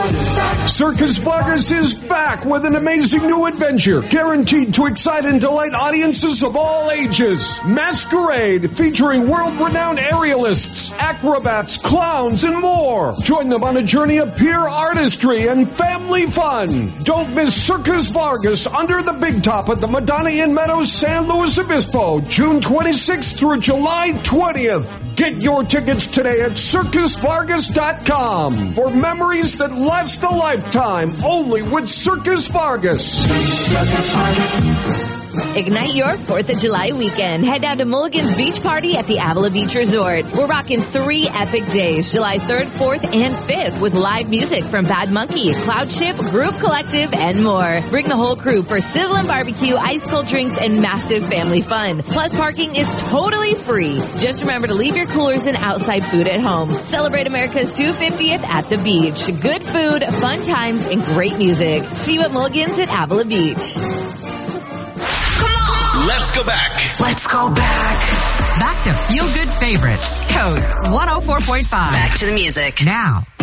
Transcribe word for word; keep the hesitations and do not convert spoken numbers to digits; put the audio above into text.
Circus Vargas is back with an amazing new adventure, guaranteed to excite and delight audiences of all ages. Masquerade, featuring world-renowned aerialists, acrobats, clowns, and more. Join them on a journey of pure artistry and family fun. Don't miss Circus Vargas under the big top at the Madonna Inn Meadows, San Luis Obispo, June twenty-sixth through July twentieth. Get your tickets today at circus vargas dot com for memories that last a lifetime, only with Circus Vargas. Ignite your fourth of July weekend. Head down to Mulligan's Beach Party at the Avila Beach Resort. We're rocking three epic days, July third, fourth, and fifth, with live music from Bad Monkey, Cloud Ship, Group Collective, and more. Bring the whole crew for sizzling barbecue, ice-cold drinks, and massive family fun. Plus, parking is totally free. Just remember to leave your coolers and outside food at home. Celebrate America's two hundred fiftieth at the beach. Good food, fun times, and great music. See you at Mulligan's at Avila Beach. Let's go back. Let's go back. Back to Feel Good Favorites. Coast one oh four point five. Back to the music. Now.